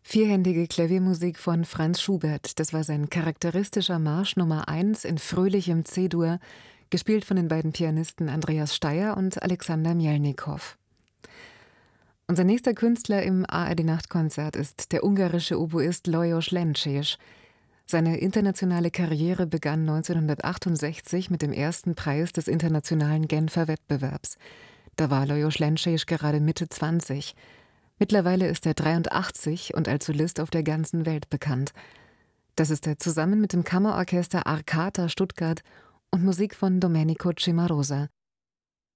Vierhändige Klaviermusik von Franz Schubert, das war sein charakteristischer Marsch Nummer 1 in fröhlichem C-Dur, gespielt von den beiden Pianisten Andreas Steier und Alexander Mjelnikow. Unser nächster Künstler im ARD-Nachtkonzert ist der ungarische Oboist Lajos Lencsés. Seine internationale Karriere begann 1968 mit dem ersten Preis des internationalen Genfer Wettbewerbs. Da war Lajos Lencsés gerade Mitte 20. Mittlerweile ist er 83 und als Solist auf der ganzen Welt bekannt. Das ist er zusammen mit dem Kammerorchester Arcata Stuttgart und Musik von Domenico Cimarosa.